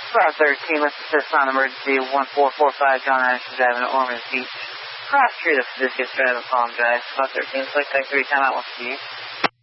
Star 13, let's assist on emergency 1445 John Anderson Avenue, Ormond Beach. Cross Street of Hibiscus Drive, Palm Drive. Star 13, select type 3, timeout 1 for you.